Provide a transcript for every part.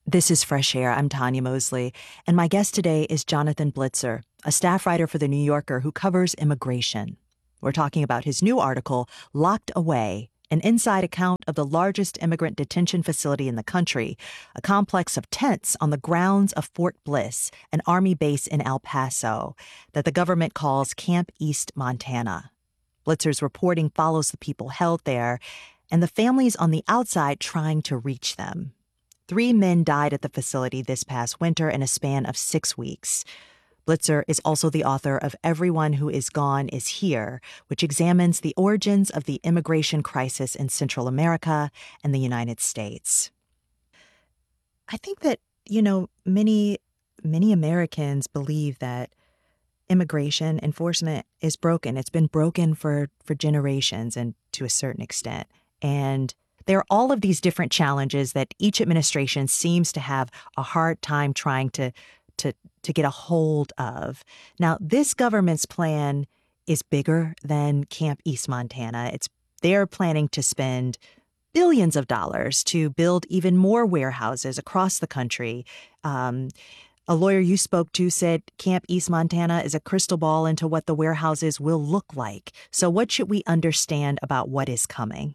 This is Fresh Air. I'm Tanya Mosley, and my guest today is Jonathan Blitzer, a staff writer for The New Yorker who covers immigration. We're talking about his new article, Locked Away, an inside account of the largest immigrant detention facility in the country, a complex of tents on the grounds of Fort Bliss, an Army base in El Paso, that the government calls Camp East Montana. Blitzer's reporting follows the people held there and the families on the outside trying to reach them. 3 men died at the facility this past winter in a span of 6 weeks. Blitzer is also the author of Everyone Who Is Gone Is Here, which examines the origins of the immigration crisis in Central America and the United States. I think that, many Americans believe that immigration enforcement is broken. It's been broken for generations and to a certain extent. And there are all of these different challenges that each administration seems to have a hard time trying to get a hold of. Now, this government's plan is bigger than Camp East Montana. They're planning to spend billions of dollars to build even more warehouses across the country. A lawyer you spoke to said Camp East Montana is a crystal ball into what the warehouses will look like. So what should we understand about what is coming?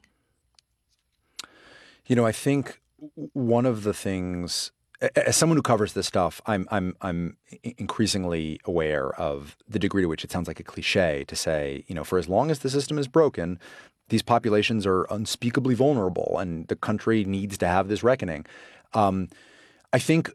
I think one of the things, as someone who covers this stuff, I'm increasingly aware of the degree to which it sounds like a cliche to say, for as long as the system is broken, these populations are unspeakably vulnerable, and the country needs to have this reckoning. I think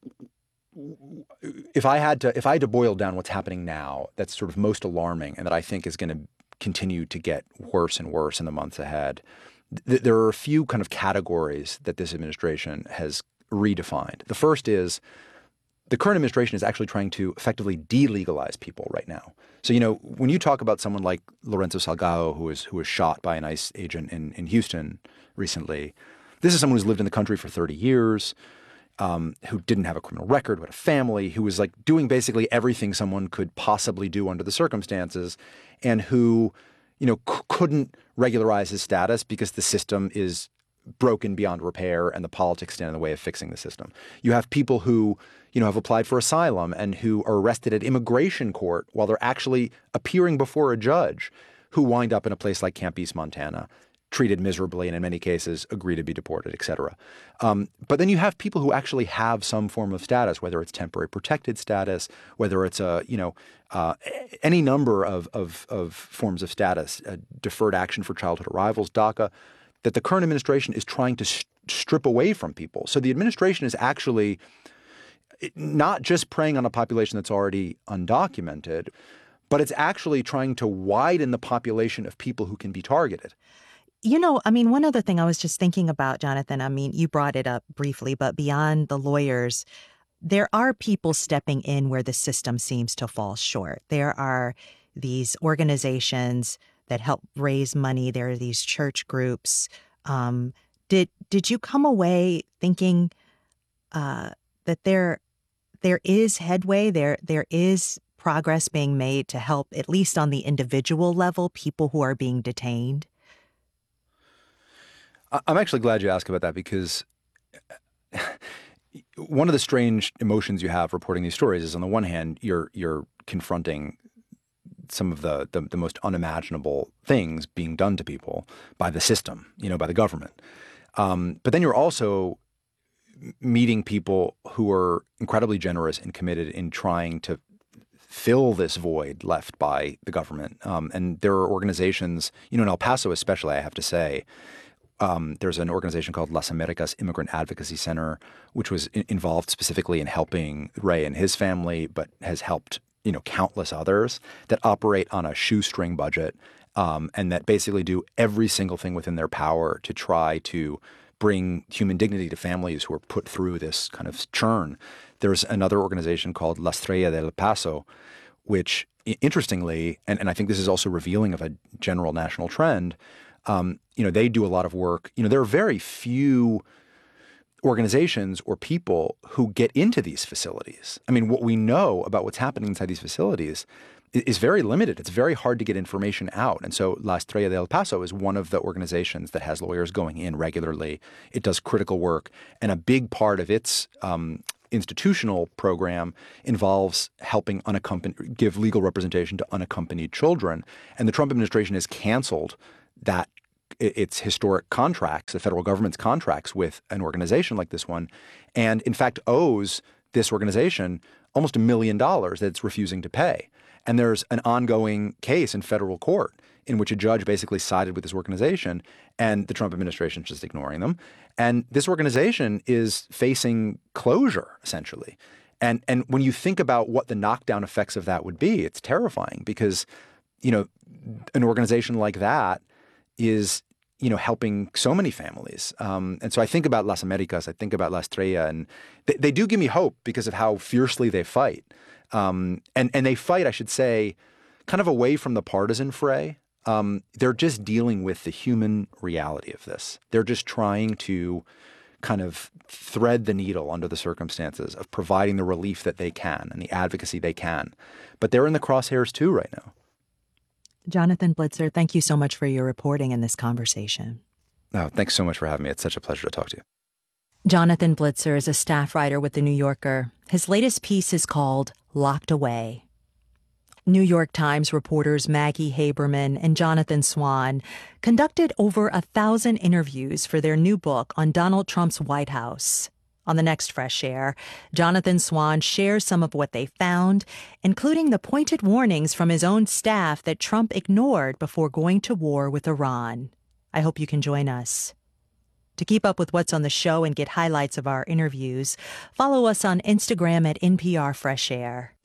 if I had to boil down what's happening now, that's sort of most alarming, and that I think is going to continue to get worse and worse in the months ahead. There are a few kind of categories that this administration has redefined. The first is the current administration is actually trying to effectively delegalize people right now. So, when you talk about someone like Lorenzo Salgado, who was shot by an ICE agent in Houston recently, this is someone who's lived in the country for 30 years, who didn't have a criminal record, who had a family, who was doing basically everything someone could possibly do under the circumstances, and who couldn't regularize his status because the system is broken beyond repair and the politics stand in the way of fixing the system. You have people who, have applied for asylum and who are arrested at immigration court while they're actually appearing before a judge, who wind up in a place like Camp East Montana, treated miserably and in many cases agree to be deported, et cetera. But then you have people who actually have some form of status, whether it's temporary protected status, whether it's any number of forms of status, deferred action for childhood arrivals, DACA, that the current administration is trying to strip away from people. So the administration is actually not just preying on a population that's already undocumented, but it's actually trying to widen the population of people who can be targeted. One other thing I was just thinking about, Jonathan, you brought it up briefly, but beyond the lawyers, there are people stepping in where the system seems to fall short. There are these organizations that help raise money. There are these church groups. Did you come away thinking that there is headway, there is progress being made to help, at least on the individual level, people who are being detained? I'm actually glad you asked about that, because one of the strange emotions you have reporting these stories is, on the one hand, you're confronting some of the most unimaginable things being done to people by the system, by the government. But then you're also meeting people who are incredibly generous and committed in trying to fill this void left by the government. And there are organizations, in El Paso especially, I have to say, there's an organization called Las Americas Immigrant Advocacy Center, which was involved specifically in helping Ray and his family, but has helped, countless others that operate on a shoestring budget, and that basically do every single thing within their power to try to bring human dignity to families who are put through this kind of churn. There's another organization called La Estrella del Paso, which interestingly, and I think this is also revealing of a general national trend, they do a lot of work. There are very few organizations or people who get into these facilities. What we know about what's happening inside these facilities is very limited. It's very hard to get information out. And so La Estrella de El Paso is one of the organizations that has lawyers going in regularly. It does critical work. And a big part of its institutional program involves helping give legal representation to unaccompanied children. And the Trump administration has canceled its historic contracts, the federal government's contracts with an organization like this one, and in fact owes this organization almost $1 million that it's refusing to pay. And there's an ongoing case in federal court in which a judge basically sided with this organization, and the Trump administration is just ignoring them. And this organization is facing closure, essentially. And when you think about what the knockdown effects of that would be, it's terrifying because, an organization like that is, helping so many families. And so I think about Las Americas, I think about La Estrella, and they do give me hope because of how fiercely they fight. And they fight, I should say, kind of away from the partisan fray. They're just dealing with the human reality of this. They're just trying to kind of thread the needle under the circumstances of providing the relief that they can and the advocacy they can. But they're in the crosshairs too right now. Jonathan Blitzer, thank you so much for your reporting in this conversation. Oh, thanks so much for having me. It's such a pleasure to talk to you. Jonathan Blitzer is a staff writer with The New Yorker. His latest piece is called Locked Away. New York Times reporters Maggie Haberman and Jonathan Swan conducted over 1,000 interviews for their new book on Donald Trump's White House. On the next Fresh Air, Jonathan Swan shares some of what they found, including the pointed warnings from his own staff that Trump ignored before going to war with Iran. I hope you can join us. To keep up with what's on the show and get highlights of our interviews, follow us on Instagram at NPR Fresh Air.